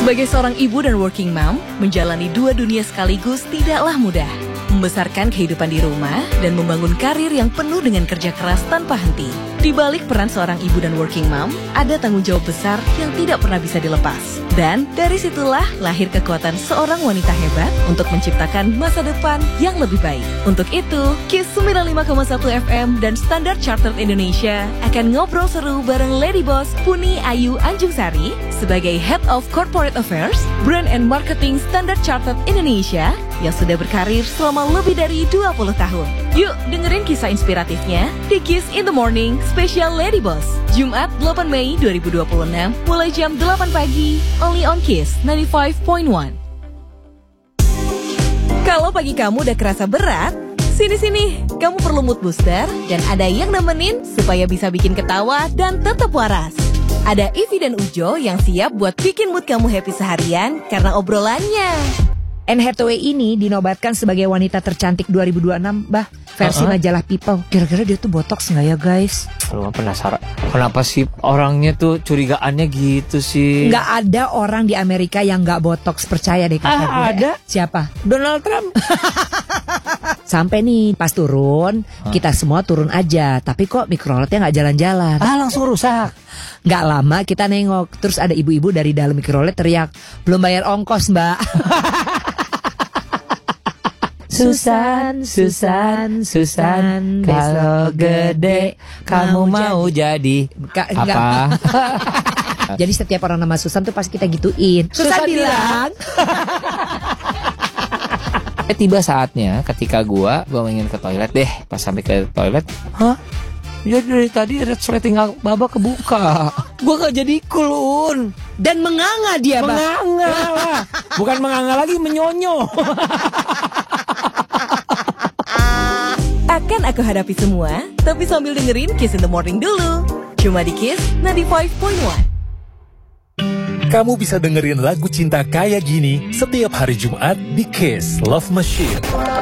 Sebagai seorang ibu dan working mom, menjalani dua dunia sekaligus tidaklah mudah. Membesarkan kehidupan di rumah dan membangun karir yang penuh dengan kerja keras tanpa henti. Di balik peran seorang ibu dan working mom, ada tanggung jawab besar yang tidak pernah bisa dilepas. Dan dari situlah lahir kekuatan seorang wanita hebat untuk menciptakan masa depan yang lebih baik. Untuk itu, KIS 95,1 FM dan Standard Chartered Indonesia akan ngobrol seru bareng Lady Boss Puni Ayu Anjungsari sebagai Head of Corporate Affairs, Brand and Marketing Standard Chartered Indonesia yang sudah berkarir selama lebih dari 20 tahun. Yuk dengerin kisah inspiratifnya di KIS in the Morning Special Lady Boss, Jumat 8 Mei 2026 mulai jam 8 pagi, only on KIS 95.1. Kalau pagi kamu udah kerasa berat, sini-sini, kamu perlu mood booster dan ada yang nemenin supaya bisa bikin ketawa dan tetap waras. Ada Ivi dan Ujo yang siap buat bikin mood kamu happy seharian karena obrolannya. Anne Hathaway ini dinobatkan sebagai wanita tercantik 2026, versi majalah People. Kira-kira dia tuh botox nggak ya guys? Lu penasaran, kenapa sih orangnya tuh curigaannya gitu sih? Nggak ada orang di Amerika yang nggak botox, percaya deh kata gue. Ada. Siapa? Donald Trump. Sampai nih pas turun, kita semua turun aja. Tapi kok mikroletnya nggak jalan-jalan? Langsung rusak. Nggak lama kita nengok, terus ada ibu-ibu dari dalam mikrolet teriak, belum bayar ongkos mbak. Susan, kalau gede kamu mau jadi apa? Jadi setiap orang nama Susan tuh pasti kita gituin. Susan bilang. Tiba saatnya ketika gua ingin ke toilet deh. Pas sampai ke toilet, ya dari tadi resleting baba kebuka. Gua gak jadi kulun. Dan menganga dia, Bang. Menganga lah. Bukan menganga lagi, menyonyo. Akan aku hadapi semua, tapi sambil dengerin KIS in the Morning dulu. Cuma di KIS 95.1. Kamu bisa dengerin lagu cinta kayak gini setiap hari Jumat di KIS Love Machine.